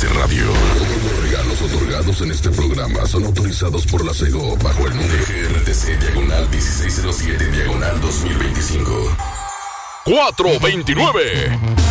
Radio. Todos los regalos otorgados en este programa son autorizados por la SEGO bajo el número GRTC diagonal 1607 diagonal 2025. 429.